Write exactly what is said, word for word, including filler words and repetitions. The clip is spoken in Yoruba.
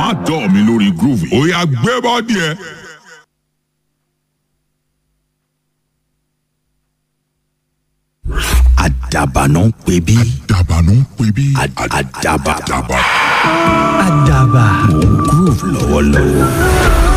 má dọ̀ mí lórí groove. Ó yá gbé bọ́dì ẹ. Àdàbà náà ń pè bí. Àdàbà náà ń pè bí. Àdàbà. Àdàbà. Àdàbà. Mò ń groove lọ́wọ́lọ́wọ́.